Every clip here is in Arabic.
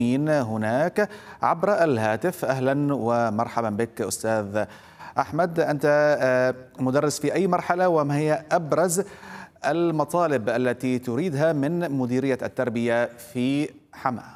هناك عبر الهاتف. أهلا ومرحبا بك أستاذ أحمد. أنت مدرس في أي مرحلة، وما هي أبرز المطالب التي تريدها من مديرية التربية في حماة؟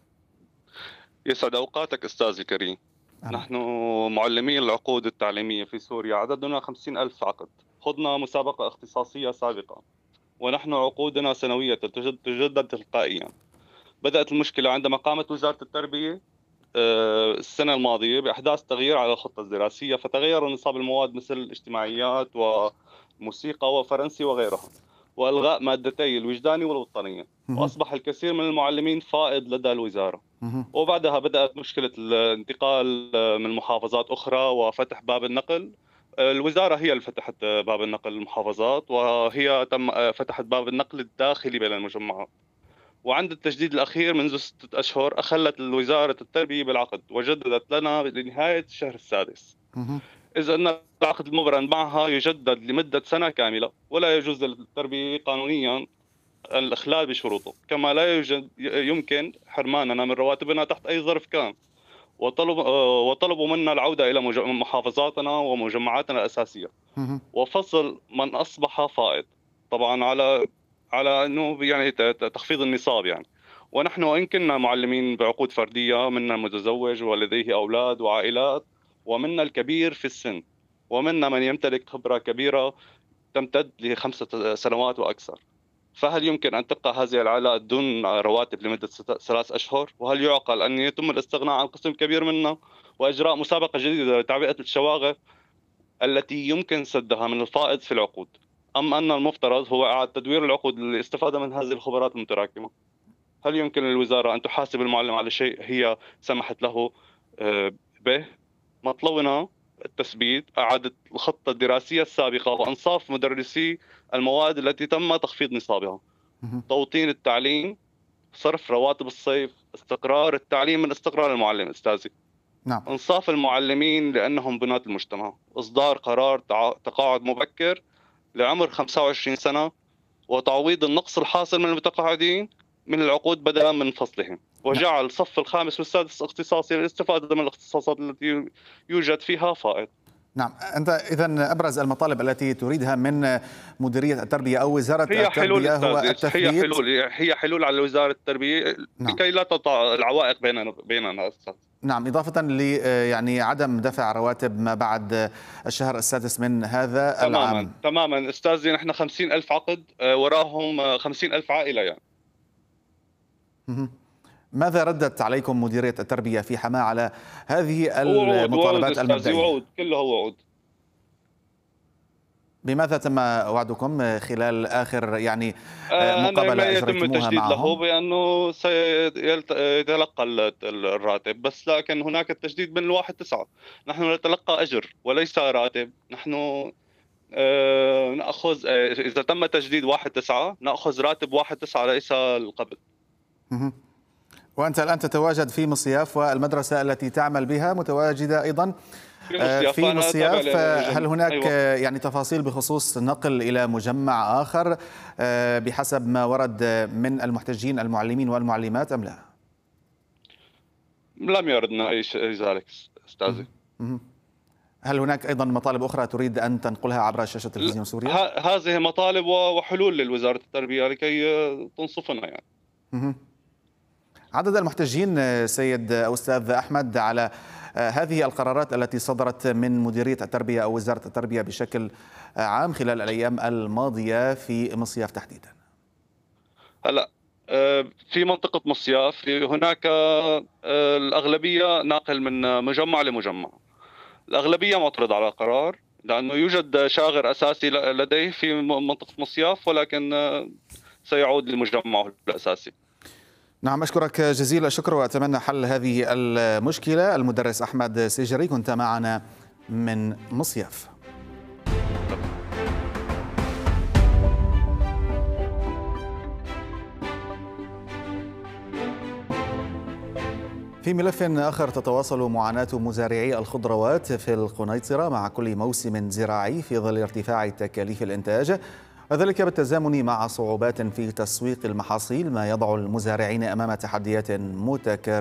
يسعد أوقاتك أستاذي الكريم. أهلا. نحن معلمي العقود التعليمية في سوريا عددنا 50 ألف عقد. خضنا مسابقة اختصاصية سابقة، ونحن عقودنا سنوية تجدد تلقائيا. بدأت المشكلة عندما قامت وزارة التربية السنة الماضية بإحداث تغيير على الخطة الدراسية، فتغير نصاب المواد مثل الاجتماعيات وموسيقى وفرنسي وغيرها، وإلغاء مادتي الوجداني والوطنية، وأصبح الكثير من المعلمين فائض لدى الوزارة. وبعدها بدأت مشكلة الانتقال من محافظات أخرى وفتح باب النقل. الوزارة هي اللي فتحت باب النقل للمحافظات، وهي فتحت باب النقل الداخلي بين المجمعات. وعند التجديد الأخير منذ 6 أشهر أخلت وزارة التربية بالعقد وجددت لنا لنهاية الشهر السادس، إذ أن العقد المبرم معها يجدد لمدة سنة كاملة، ولا يجوز للتربية قانونيا الإخلال بشروطه، كما لا يمكن حرماننا من رواتبنا تحت أي ظرف كان. وطلبوا منا العودة إلى محافظاتنا ومجمعاتنا الأساسية، وفصل من أصبح فائض، طبعا على أنه يعني تخفيض النصاب يعني. ونحن وإن كنا معلمين بعقود فردية، منا المتزوج ولديه أولاد وعائلات، ومنا الكبير في السن، ومنا من يمتلك خبرة كبيرة تمتد ل5 سنوات وأكثر. فهل يمكن أن تبقى هذه العائلات دون رواتب لمدة 3 أشهر؟ وهل يعقل أن يتم الاستغناء عن قسم كبير منا وإجراء مسابقة جديدة لتعبئة الشواغر التي يمكن سدها من الفائض في العقود؟ أم أن المفترض هو إعادة تدوير العقود للاستفادة من هذه الخبرات المتراكمة؟ هل يمكن للوزارة أن تحاسب المعلم على شيء هي سمحت له به؟ مطلبنا التثبيت، إعادة الخطة الدراسية السابقة، وإنصاف مدرسي المواد التي تم تخفيض نصابها، توطين التعليم، صرف رواتب الصيف، استقرار التعليم من استقرار المعلم أستاذي، نعم. إنصاف المعلمين لأنهم بناة المجتمع، إصدار قرار تقاعد مبكر لعمر 25 سنة، وتعويض النقص الحاصل من المتقاعدين من العقود بدلا من فصلهم، وجعل الصف الخامس والسادس اختصاصي للاستفادة من الاختصاصات التي يوجد فيها فائض. نعم، أنت إذن أبرز المطالب التي تريدها من مديرية التربية أو وزارة هي حلول التربية هو أستاذ، التثبيت. هي حلول على وزارة التربية نعم. لكي لا تقع العوائق بيننا أستاذ. نعم، إضافة يعني عدم دفع رواتب ما بعد الشهر السادس من هذا العام. تماما أستاذي، نحن 50 ألف عقد وراهم 50 ألف عائلة يعني. ماذا ردت عليكم مديرية التربية في حماة على هذه وعود المطالبات أستاذي، المبدئية؟ وعود، كله وعود. بماذا تم وعدكم خلال آخر أنا ما مقابلة يتم أجريتموها تجديد له معهم؟ بأنه سيتلقى الراتب، بس لكن هناك التجديد من 1/9. نحن نتلقى أجر وليس راتب. نحن نأخذ إذا تم تجديد 1/9 نأخذ راتب 1/9 ليس القبض. وأنت الآن تتواجد في مصياف، والمدرسة التي تعمل بها متواجدة أيضا في مصياف، في فأنا تابع مصياف. هل هناك أيوة. تفاصيل بخصوص نقل إلى مجمع آخر بحسب ما ورد من المحتجين المعلمين والمعلمات أم لا؟ لم يردنا أي شيء ذلك أستاذي. هل هناك أيضا مطالب أخرى تريد أن تنقلها عبر شاشة تلفزيون سوريا؟ هذه مطالب وحلول للوزارة التربية لكي تنصفنا يعني. عدد المحتجين سيد أو أستاذ أحمد على هذه القرارات التي صدرت من مديرية التربية أو وزارة التربية بشكل عام خلال الأيام الماضية في مصياف تحديدا؟ هلا في منطقة مصياف هناك الأغلبية ناقل من مجمع لمجمع. الأغلبية معترض على القرار لأنه يوجد شاغر أساسي لديه في منطقة مصياف، ولكن سيعود لمجمعه الأساسي. نعم، أشكرك جزيل الشكر وأتمنى حل هذه المشكلة. المدرس أحمد سجري كنت معنا من مصياف. في ملف آخر، تتواصل معاناة مزارعي الخضروات في القنيطرة مع كل موسم زراعي في ظل ارتفاع تكاليف الإنتاج، وذلك بالتزامن مع صعوبات في تسويق المحاصيل، ما يضع المزارعين أمام تحديات متكررة.